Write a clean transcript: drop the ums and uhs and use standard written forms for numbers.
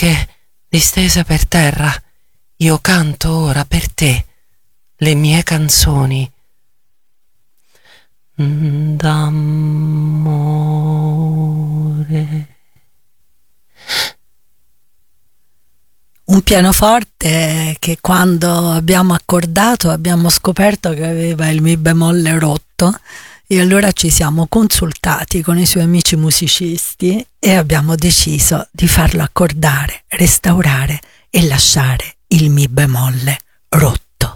che, distesa per terra, io canto ora per te le mie canzoni d'amore. Un pianoforte che quando abbiamo accordato abbiamo scoperto che aveva il mi bemolle rotto e allora ci siamo consultati con i suoi amici musicisti e abbiamo deciso di farlo accordare, restaurare e lasciare il mi bemolle rotto.